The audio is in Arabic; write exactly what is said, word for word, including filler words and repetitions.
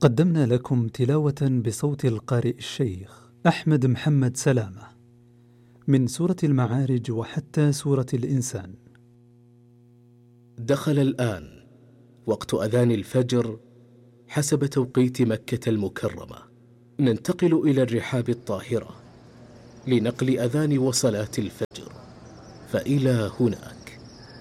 قدمنا لكم تلاوة بصوت القارئ الشيخ أحمد محمد سلامة من سورة المعارج وحتى سورة الإنسان. دخل الآن وقت أذان الفجر حسب توقيت مكة المكرمة. ننتقل إلى الرحاب الطاهرة لنقل أذان وصلاة الفجر، فإلى هناك.